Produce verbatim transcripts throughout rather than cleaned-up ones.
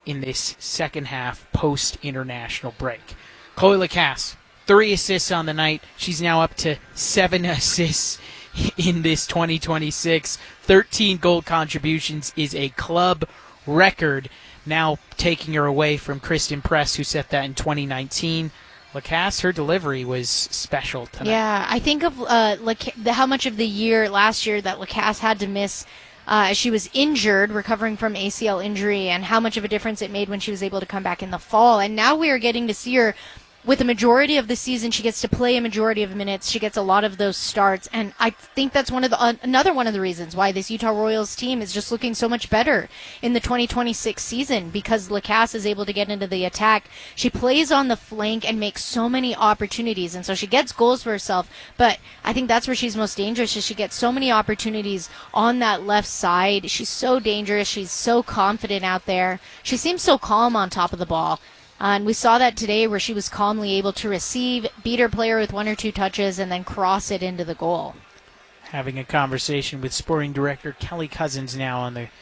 in this second half post-international break. Chloe Lacasse, three assists on the night. She's now up to seven assists in this twenty twenty-six. thirteen goal contributions is a club record, now taking her away from Kristen Press, who set that in twenty nineteen. Lacasse, her delivery was special tonight. Yeah, I think of uh, Lac- the, how much of the year last year that Lacasse had to miss uh, as she was injured, recovering from A C L injury, and how much of a difference it made when she was able to come back in the fall. And now we are getting to see her with a majority of the season. She gets to play a majority of minutes. She gets a lot of those starts, and I think that's one of the uh, another one of the reasons why this Utah Royals team is just looking so much better in the twenty twenty-six season, because Lacasse is able to get into the attack. She plays on the flank and makes so many opportunities, and so she gets goals for herself. But I think that's where she's most dangerous, is she gets so many opportunities on that left side. She's so dangerous. She's so confident out there. She seems so calm on top of the ball. Uh, and we saw that today, where she was calmly able to receive, beat her player with one or two touches, and then cross it into the goal. Having a conversation with sporting director Kelly Cousins now on the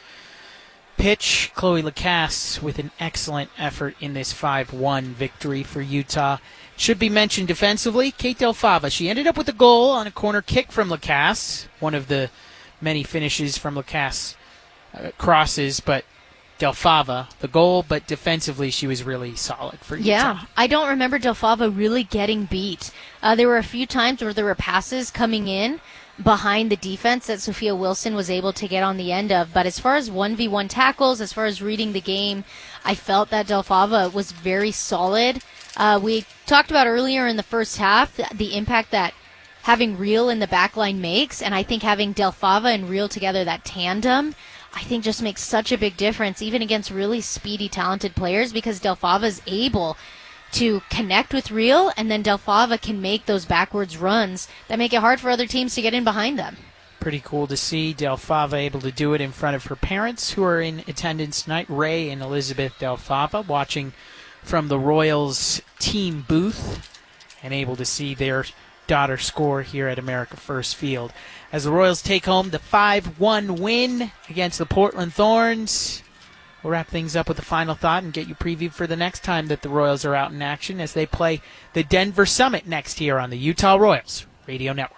pitch. Chloe Lacasse with an excellent effort in this five one victory for Utah. Should be mentioned defensively, Kate Del Fava. She ended up with a goal on a corner kick from Lacasse, one of the many finishes from Lacasse uh, crosses, but Del Fava, the goal, but defensively she was really solid for Utah. Yeah, I don't remember Del Fava really getting beat. Uh, there were a few times where there were passes coming in behind the defense that Sophia Wilson was able to get on the end of. But as far as one v one tackles, as far as reading the game, I felt that Del Fava was very solid. Uh, we talked about earlier in the first half the impact that having Real in the back line makes, and I think having Del Fava and Real together, that tandem, I think just makes such a big difference, even against really speedy, talented players, because Del Fava is able to connect with Real, and then Del Fava can make those backwards runs that make it hard for other teams to get in behind them. Pretty cool to see Del Fava able to do it in front of her parents, who are in attendance tonight, Ray and Elizabeth Del Fava, watching from the Royals team booth and able to see their daughter score here at America First Field. As the Royals take home the five one win against the Portland Thorns. We'll wrap things up with a final thought and get you previewed for the next time that the Royals are out in action as they play the Denver Summit next here on the Utah Royals Radio Network.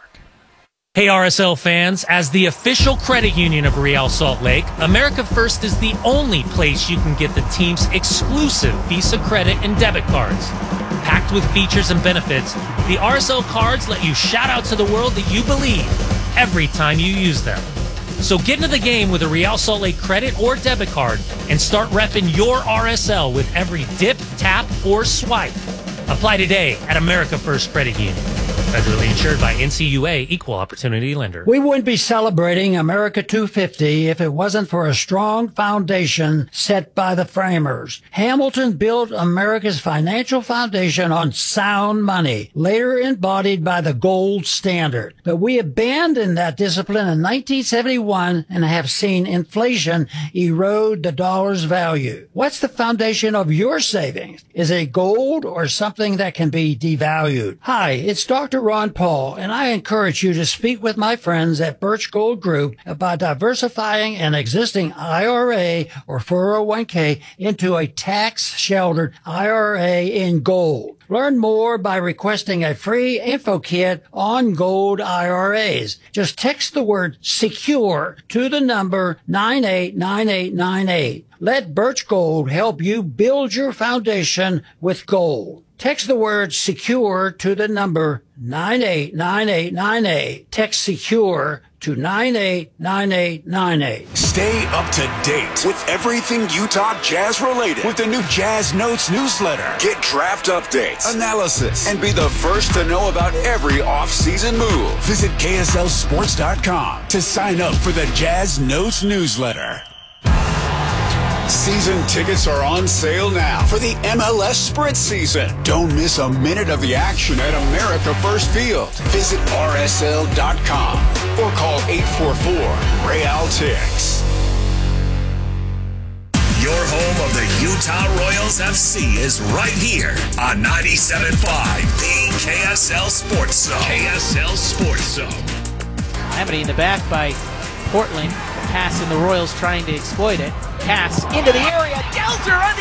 Hey R S L fans, as the official credit union of Real Salt Lake, America First is the only place you can get the team's exclusive Visa credit and debit cards. Packed with features and benefits, the R S L cards let you shout out to the world that you believe every time you use them. So get into the game with a Real Salt Lake credit or debit card and start repping your R S L with every dip, tap, or swipe. Apply today at America First Credit Union. Federally insured by N C U A, Equal Opportunity Lender. We wouldn't be celebrating America two fifty if it wasn't for a strong foundation set by the framers. Hamilton built America's financial foundation on sound money, later embodied by the gold standard. But we abandoned that discipline in nineteen seventy-one and have seen inflation erode the dollar's value. What's the foundation of your savings? Is it gold or something that can be devalued? Hi, it's Doctor Ron Paul, and I encourage you to speak with my friends at Birch Gold Group about diversifying an existing I R A or four oh one k into a tax-sheltered I R A in gold. Learn more by requesting a free info kit on gold I R As. Just text the word SECURE to the number nine eight nine eight nine eight. Let Birch Gold help you build your foundation with gold. Text the word SECURE to the number nine eight nine eight nine eight. Text SECURE to nine eight nine eight nine eight. Stay up to date with everything Utah Jazz related with the new Jazz Notes newsletter. Get draft updates, analysis, and be the first to know about every off-season move. Visit K S L sports dot com to sign up for the Jazz Notes newsletter. Season tickets are on sale now for the M L S Sprint season. Don't miss a minute of the action at America First Field. Visit R S L dot com or call eight four four, Real Tix. Your home of the Utah Royals F C is right here on ninety-seven point five, the K S L Sports Zone. K S L Sports Zone. Calamity in the back by Portland. Pass and the Royals trying to exploit it. Pass into the area. Delzer on the